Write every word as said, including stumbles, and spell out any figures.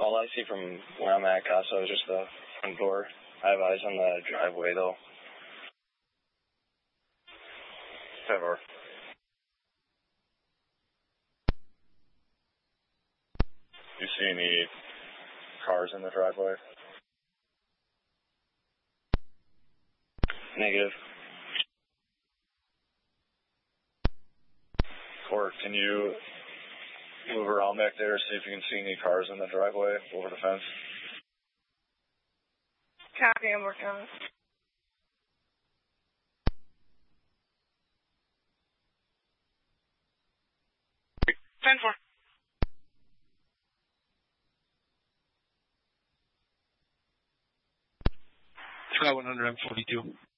All I see from where I'm at, Casa, is just the front door. I have eyes on the driveway, though. Trevor. You see any cars in the driveway? Negative. Or can you move around back there, see if you can see any cars in the driveway over the fence? Copy, I'm working on it. ten four. Sky one hundred, I'm forty-two.